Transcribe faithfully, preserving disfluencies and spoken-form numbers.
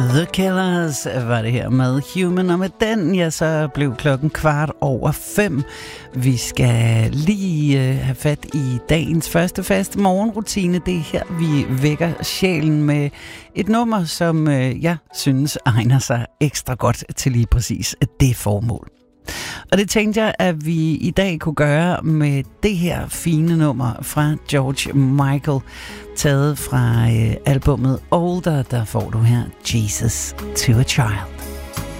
The Killers var det her med Human, og med den, ja, så blev klokken kvart over fem. Vi skal lige øh, have fat i dagens første faste morgenrutine. Det er her, vi vækker sjælen med et nummer, som øh, jeg synes egner sig ekstra godt til lige præcis det formål. Og det tænkte jeg, at vi i dag kunne gøre med det her fine nummer fra George Michael, taget fra øh, albummet Older. Der får du her Jesus to a Child.